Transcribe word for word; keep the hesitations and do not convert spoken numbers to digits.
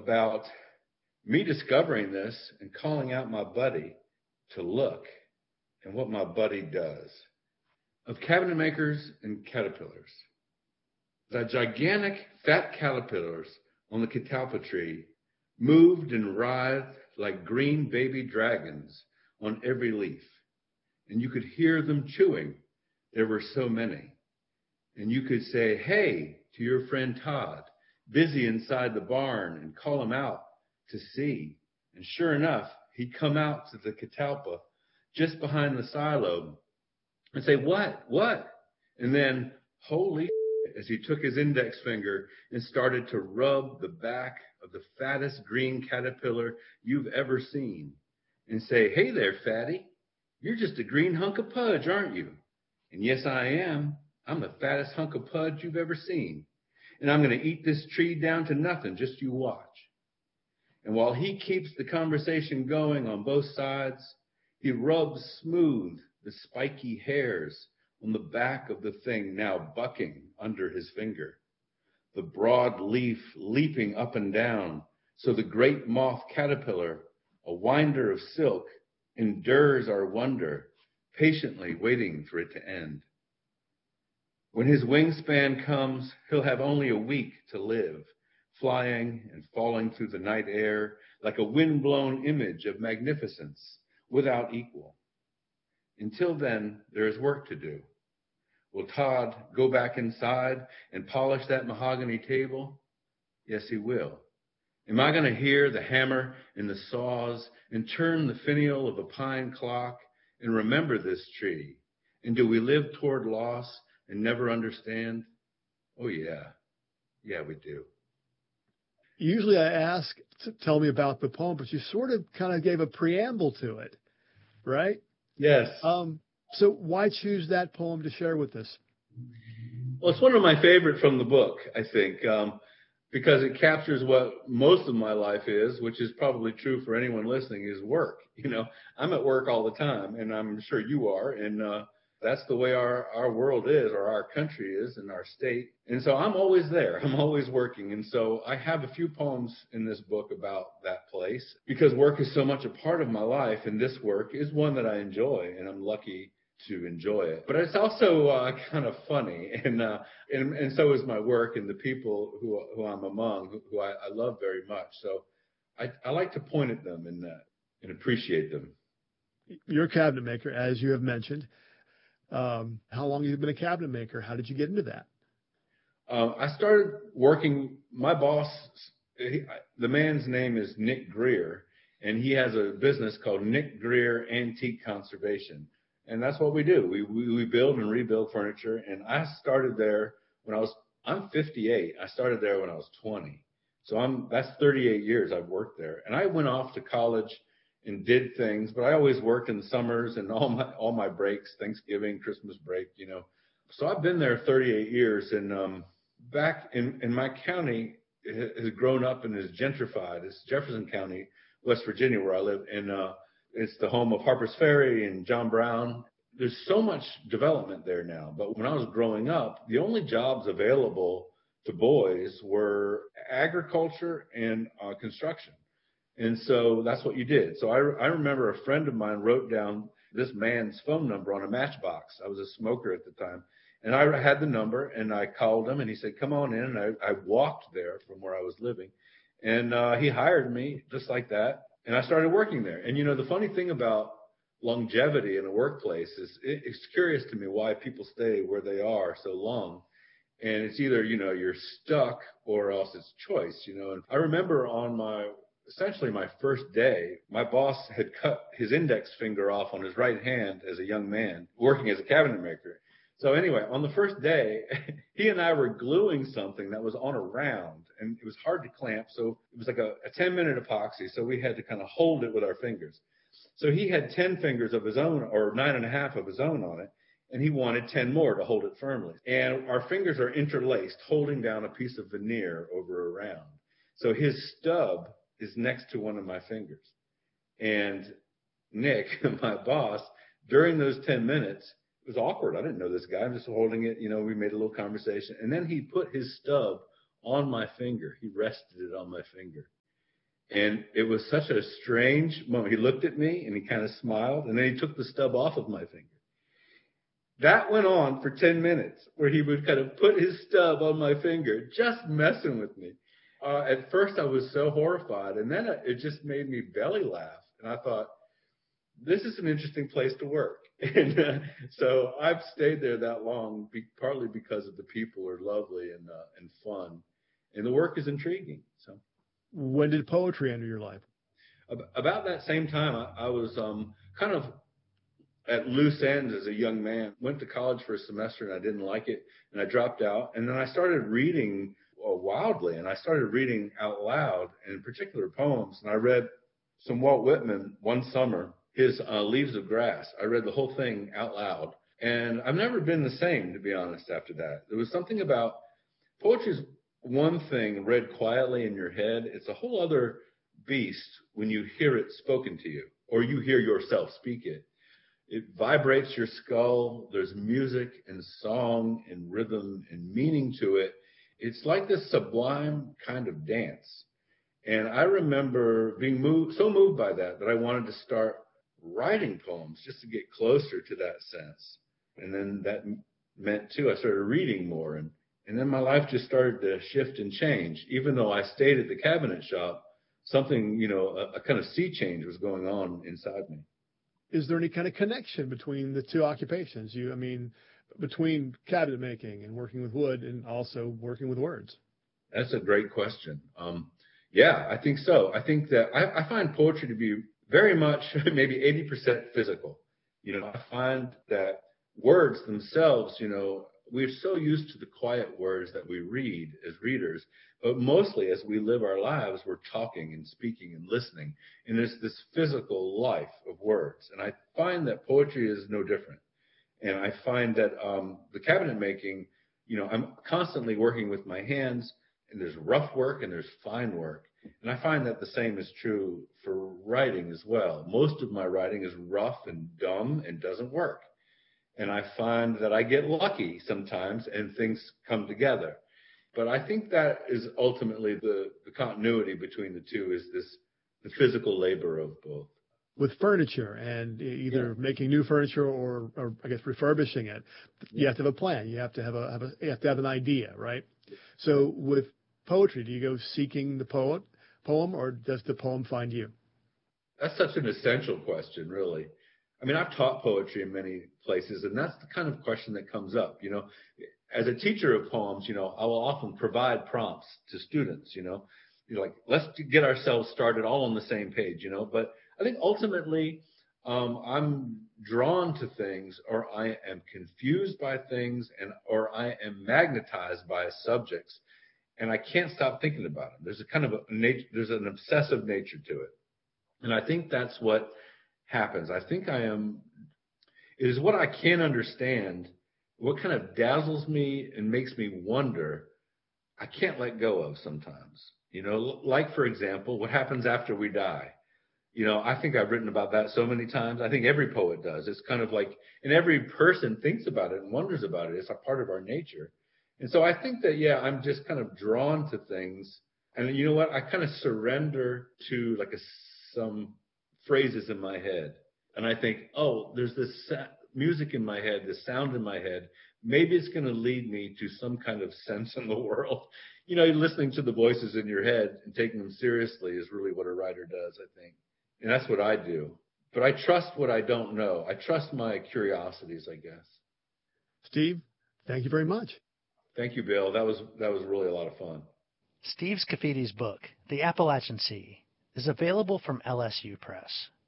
about me discovering this and calling out my buddy to look and what my buddy does. Of cabinet makers and caterpillars. The gigantic fat caterpillars on the catalpa tree moved and writhed like green baby dragons on every leaf. And you could hear them chewing. There were so many. And you could say, hey, to your friend Todd, busy inside the barn, and call him out to see. And sure enough, he'd come out to the catalpa just behind the silo and say, what, what? And then, holy shit, as he took his index finger and started to rub the back of the fattest green caterpillar you've ever seen and say, hey there, fatty, you're just a green hunk of pudge, aren't you? And yes, I am. I'm the fattest hunk of pudge you've ever seen. And I'm going to eat this tree down to nothing, just you watch. And while he keeps the conversation going on both sides, he rubs smooth the spiky hairs on the back of the thing now bucking under his finger, the broad leaf leaping up and down, so the great moth caterpillar, a winder of silk, endures our wonder, patiently waiting for it to end. When his wingspan comes, he'll have only a week to live, flying and falling through the night air like a wind-blown image of magnificence without equal. Until then, there is work to do. Will Todd go back inside and polish that mahogany table? Yes, he will. Am I going to hear the hammer and the saws and turn the finial of a pine clock and remember this tree? And do we live toward loss and never understand? Oh, yeah. Yeah, we do. Usually I ask to tell me about the poem, but you sort of kind of gave a preamble to it, right? Yes. Um, so why choose that poem to share with us? Well, it's one of my favorite from the book, I think, um, because it captures what most of my life is, which is probably true for anyone listening, is work. You know, I'm at work all the time, and I'm sure you are, and uh, that's the way our, our world is, or our country is, and our state. And so I'm always there. I'm always working. And so I have a few poems in this book about that place because work is so much a part of my life. And this work is one that I enjoy, and I'm lucky to enjoy it. But it's also uh, kind of funny. And, uh, and and so is my work and the people who, who I'm among, who, who I, I love very much. So I, I like to point at them and, uh, and appreciate them. You're a cabinet maker, as you have mentioned. Um, how long have you been a cabinet maker? How did you get into that? Uh, I started working, my boss, he, the man's name is Nick Greer, and he has a business called Nick Greer Antique Conservation. And that's what we do. We, we, we build and rebuild furniture. And I started there when I was, I'm fifty-eight. I started there when I was twenty. So I'm, that's thirty-eight years I've worked there. And I went off to college and did things, but I always worked in the summers and all my all my breaks, Thanksgiving, Christmas break, you know. So I've been there thirty-eight years, and um, back in, in my county, it has grown up and is gentrified. It's Jefferson County, West Virginia, where I live, and uh, it's the home of Harper's Ferry and John Brown. There's so much development there now, but when I was growing up, the only jobs available to boys were agriculture and uh, construction. And so that's what you did. So I, I remember a friend of mine wrote down this man's phone number on a matchbox. I was a smoker at the time. And I had the number, and I called him, and he said, come on in. And I, I walked there from where I was living. And uh, he hired me just like that. And I started working there. And, you know, the funny thing about longevity in a workplace is it, it's curious to me why people stay where they are so long. And it's either, you know, you're stuck or else it's choice, you know. And I remember on my essentially my first day, my boss had cut his index finger off on his right hand as a young man working as a cabinet maker. So anyway, on the first day, he and I were gluing something that was on a round, and it was hard to clamp. So it was like a, a ten minute epoxy. So we had to kind of hold it with our fingers. So he had ten fingers of his own, or nine and a half of his own on it. And he wanted ten more to hold it firmly. And our fingers are interlaced, holding down a piece of veneer over a round. So his stub is next to one of my fingers. And Nick, my boss, during those ten minutes, it was awkward. I didn't know this guy. I'm just holding it. You know, we made a little conversation. And then he put his stub on my finger. He rested it on my finger. And it was such a strange moment. He looked at me and he kind of smiled, and then he took the stub off of my finger. That went on for ten minutes, where he would kind of put his stub on my finger, just messing with me. Uh, at first, I was so horrified, and then it just made me belly laugh. And I thought, this is an interesting place to work. And uh, so I've stayed there that long, be, partly because of the people are lovely and uh, and fun, and the work is intriguing. So, when did poetry enter your life? About that same time, I, I was um, kind of at loose ends as a young man. Went to college for a semester and I didn't like it, and I dropped out. And then I started reading uh, wildly, and I started reading out loud, and in particular poems. And I read some Walt Whitman one summer, his uh, Leaves of Grass. I read the whole thing out loud, and I've never been the same, to be honest, after that. There was something about poetry's one thing read quietly in your head. It's a whole other beast when you hear it spoken to you, or you hear yourself speak it. It vibrates your skull. There's music and song and rhythm and meaning to it. It's like this sublime kind of dance. And I remember being moved, so moved by that, that I wanted to start writing poems just to get closer to that sense. And then that meant, too, I started reading more. And, and then my life just started to shift and change. Even though I stayed at the cabinet shop, something, you know, a, a kind of sea change was going on inside me. Is there any kind of connection between the two occupations? You, I mean, between cabinet making and working with wood and also working with words? That's a great question. Um, yeah, I think so. I think that I, I find poetry to be very much, maybe eighty percent physical. You know, I find that words themselves, you know, we're so used to the quiet words that we read as readers, but mostly as we live our lives, we're talking and speaking and listening. And there's this physical life of words. And I find that poetry is no different. And I find that um, the cabinet making, you know, I'm constantly working with my hands, and there's rough work and there's fine work. And I find that the same is true for writing as well. Most of my writing is rough and dumb and doesn't work. And I find that I get lucky sometimes and things come together. But I think that is ultimately the, the continuity between the two, is this the physical labor of both. With furniture and either yeah. making new furniture or, or I guess refurbishing it, you yeah. have to have a plan. You have to have a, have a you have to have an idea, right? So with poetry, do you go seeking the poet poem, or does the poem find you? That's such an essential question, really. I mean, I've taught poetry in many places, and that's the kind of question that comes up. You know, as a teacher of poems, you know, I will often provide prompts to students. You know, you're like, let's get ourselves started all on the same page. You know, but I think ultimately, um, I'm drawn to things, or I am confused by things, and or I am magnetized by subjects, and I can't stop thinking about them. There's a kind of a nature, there's an obsessive nature to it, and I think that's what happens. I think I am, it is what I can't understand, what kind of dazzles me and makes me wonder, I can't let go of sometimes. You know, like, for example, what happens after we die. You know, I think I've written about that so many times. I think every poet does. It's kind of like, and every person thinks about it and wonders about it. It's a part of our nature. And so I think that, yeah, I'm just kind of drawn to things. And you know what? I kind of surrender to like a, some phrases in my head. And I think, oh, there's this sa- music in my head, this sound in my head. Maybe it's going to lead me to some kind of sense in the world. You know, listening to the voices in your head and taking them seriously is really what a writer does, I think. And that's what I do. But I trust what I don't know. I trust my curiosities, I guess. Steve, thank you very much. Thank you, Bill. That was that was really a lot of fun. Steve Scaffidi's book, The Appalachian Sea, is available from L S U Press.